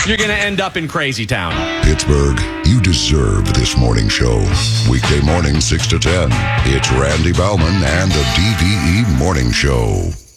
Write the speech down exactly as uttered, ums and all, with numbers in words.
you're going to end up in Crazy Town. Pittsburgh, you deserve this morning show. Weekday morning, six to ten. It's Randy Bauman and the D V E Morning Show.